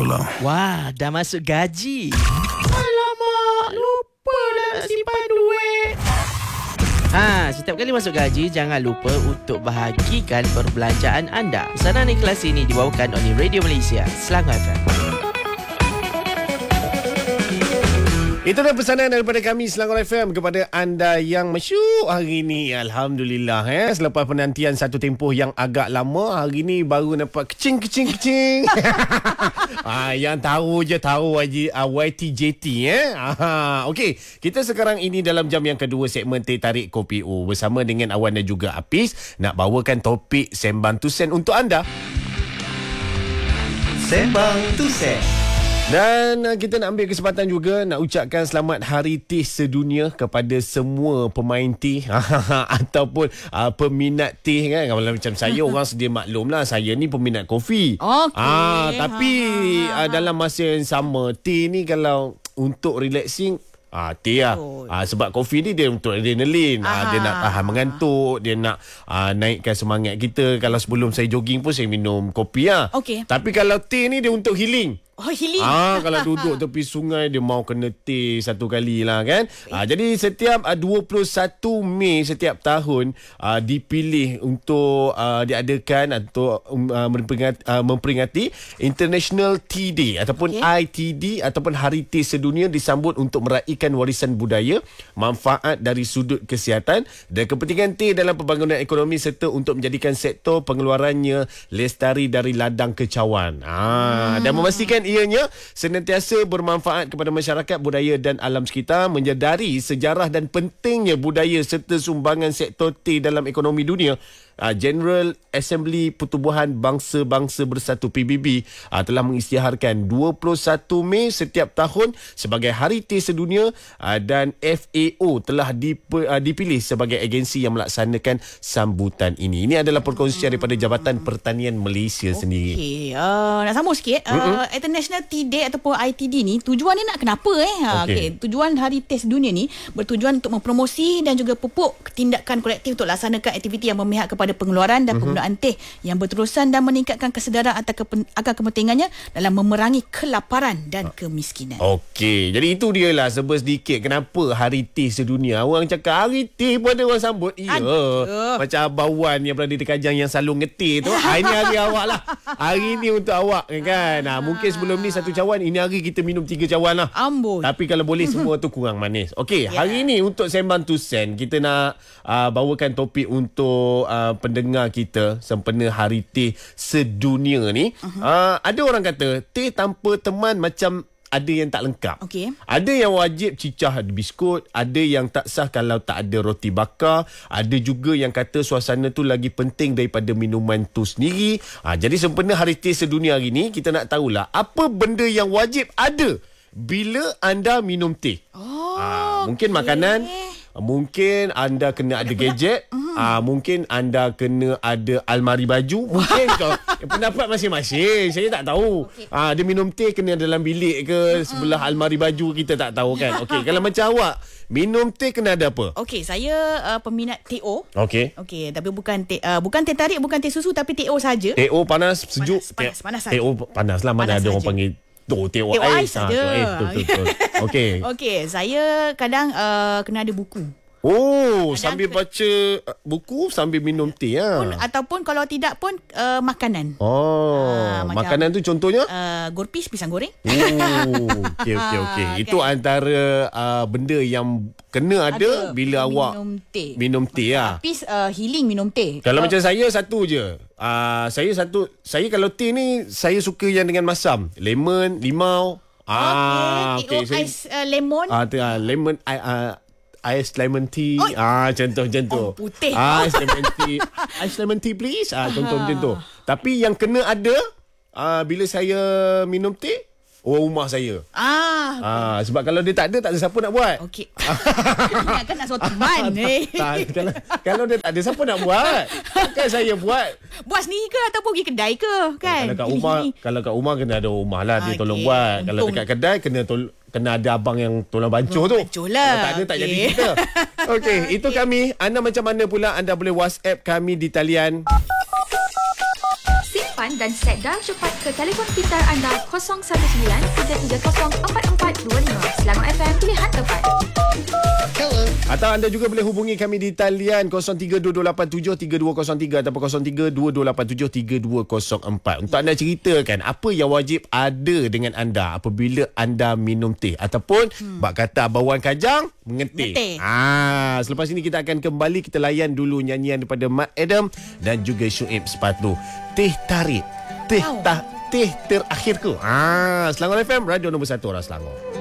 lah. Wah, dah masuk gaji. Alamak, lupa nak simpan duit. Setiap kali masuk gaji, jangan lupa untuk bahagikan perbelanjaan anda. Pesanan ikhlas ini dibawakan oleh Radio Malaysia, Selangor FM. Itu dah pesanan daripada kami Selangor FM kepada anda yang masyuk hari ni. Alhamdulillah selepas penantian satu tempoh yang agak lama, hari ni baru nampak kecing. Yang tahu je tahu YTJT Okey, kita sekarang ini dalam jam yang kedua segmen Teh Tarik Kopi O bersama dengan Awan dan juga Apis nak bawakan topik Sembang Tusen untuk anda. Sembang Tusen. Dan kita nak ambil kesempatan juga nak ucapkan selamat Hari Teh Sedunia kepada semua pemain teh ataupun peminat teh kan. Kalau macam saya orang sedia maklum lah, saya ni peminat kopi. Tapi dalam masa yang sama, teh ni kalau untuk relaxing teh lah. Sebab kopi ni dia untuk adrenalin. Dia nak tahan mengantuk, dia nak naikkan semangat kita. Kalau sebelum saya jogging pun saya minum kopi lah. Tapi kalau teh ni dia untuk healing. Healing. Kalau duduk tepi sungai dia mau kena teh satu kali lah kan. Jadi setiap 21 Mei setiap tahun dipilih untuk diadakan atau memperingati International Tea Day ataupun ITD ataupun Hari Teh Sedunia, disambut untuk meraihkan warisan budaya, manfaat dari sudut kesihatan dan kepentingan teh dalam pembangunan ekonomi serta untuk menjadikan sektor pengeluarannya lestari dari ladang kecauan. Dan memastikan ianya senantiasa bermanfaat kepada masyarakat, budaya dan alam sekitar, menyedari sejarah dan pentingnya budaya serta sumbangan sektor teh dalam ekonomi dunia. General Assembly Pertubuhan Bangsa-Bangsa Bersatu PBB telah mengisytiharkan 21 Mei setiap tahun sebagai Hari Teh Sedunia dan FAO telah dipilih sebagai agensi yang melaksanakan sambutan ini. Ini adalah perkongsian daripada Jabatan Pertanian Malaysia sendiri. Nak sambung sikit. International Tea Day ataupun ITD ni tujuan dia nak kenapa tujuan Hari Teh Sedunia ni bertujuan untuk mempromosi dan juga pupuk tindakan kolektif untuk laksanakan aktiviti yang memihak kepada pengeluaran dan penggunaan teh yang berterusan dan meningkatkan kesedaran akan kepentingannya dalam memerangi kelaparan dan kemiskinan. Okey, jadi itu dia lah sebab sedikit kenapa Hari Teh Sedunia. Orang cakap hari teh pun ada orang sambut. Macam Abang Wan yang berada di Kajang yang selalu ngeteh tu. Ini hari awak lah. Hari ni untuk awak kan. Mungkin sebelum ni satu cawan, ini hari kita minum 3 cawan lah. Amboi. Tapi kalau boleh semua tu kurang manis. Okey, hari ni untuk Sembang Tusen kita nak bawakan topik untuk pendengar kita sempena Hari Teh Sedunia ni. Ada orang kata teh tanpa teman macam ada yang tak lengkap. Ada yang wajib cicah biskut, ada yang tak sah kalau tak ada roti bakar, ada juga yang kata suasana tu lagi penting daripada minuman tu sendiri. Jadi sempena Hari Teh Sedunia hari ni kita nak tahulah apa benda yang wajib ada bila anda minum teh. Mungkin makanan, mungkin anda kena ada gadget, mungkin anda kena ada almari baju, mungkin pendapat masing-masing. Saya tak tahu. Dia minum teh kena dalam bilik ke sebelah almari baju, kita tak tahu kan. Okey, kalau macam awak minum teh kena ada apa? Okey, saya peminat TO. Okey, tapi bukan teh tarik, bukan teh susu, tapi TO saja. TO panas sejuk. Panas saja. TO panas lah, mana ada orang panggil TO ais saja. Betul. Okey, saya kadang kena ada buku. Sambil baca buku sambil minum teh ataupun kalau tidak pun makanan. Makanan tu contohnya gorpis, pisang goreng. Okey. Itu antara benda yang kena ada bila awak minum teh lah. Tapi healing minum teh. Kalau macam saya satu je. Saya kalau teh ni saya suka yang dengan masam, lemon, limau. Ais lemon. Lemon ais lemon tea. Contoh macam tu. Putih. Ais lemon tea. Ais lemon tea please. Contoh macam tu. Tapi yang kena ada bila saya minum teh, rumah saya. Sebab kalau dia tak ada siapa nak buat. Okey. Ingatkan nak suruh teman. Kalau dia tak ada siapa nak buat? Kan saya buat. Buat sendiri ke ataupun pergi kedai ke kan? Kalau kat rumah kena ada rumah lah dia tolong buat. Kalau dekat kedai kena ada abang yang tolong bancuh tu. Bancuh lah. Kalau tak ada tak jadi kita. Okey, itu kami. Anda macam mana pula? Anda boleh WhatsApp kami di talian lapan dan set dial cepat ke telefon pintar anda 019-330-4425. Selangor FM, pilihan tepat. Atau anda juga boleh hubungi kami di talian 0322873203 ataupun 0322873204 untuk anda ceritakan apa yang wajib ada dengan anda apabila anda minum teh ataupun bak kata Abang Wan Kajang mengetih. Selepas ini kita akan kembali, kita layan dulu nyanyian daripada Mat Adam dan juga Syuib Sepatu. Teh tarik. Teh terakhirku. Selangor FM, radio nombor 1 orang Selangor.